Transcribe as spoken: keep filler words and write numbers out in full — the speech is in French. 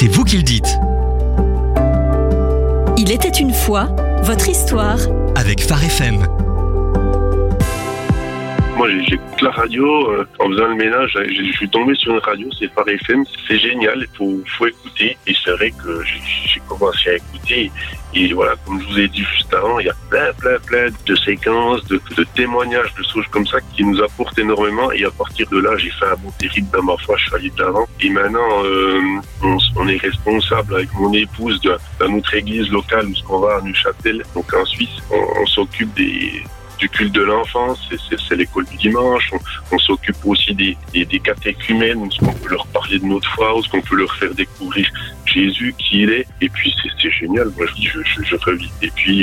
c'est vous qui le dites. Il était une fois, votre histoire. Avec Phare F M. Moi, j'écoute la radio euh, en faisant le ménage. Je suis tombé sur une radio, c'est Phare F M. C'est génial, il faut, faut écouter. Et c'est vrai que j'ai, j'ai commencé à écouter. Et voilà, comme je vous ai dit juste avant, il y a plein, plein, plein de séquences, de, de témoignages, de choses comme ça qui nous apportent énormément. Et à partir de là, j'ai fait un bon terrible dans ma foi, je suis allé de l'avant. Et maintenant, euh, on, on est responsable avec mon épouse de, de notre église locale où on va à Neuchâtel, donc en Suisse. On, on s'occupe des... du culte de l'enfance, c'est, c'est, c'est l'école du dimanche, on, on s'occupe aussi des, des, des catéchumènes, où on peut leur parler de notre foi, où on peut leur faire découvrir Jésus, qui il est, et puis c'est, c'est génial, moi je dis, je, je, je revis. Et puis